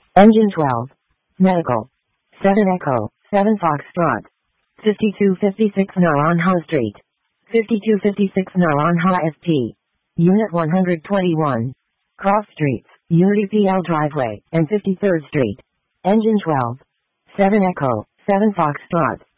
Engine 12. Medical. 7 Echo, 7 Foxtrot. 5256 Naranha Street. 5256 Naranha FT. Unit 121. Cross Streets, Unity PL Driveway, and 53rd Street. Engine 12. 7 Echo, 7 Foxtrot.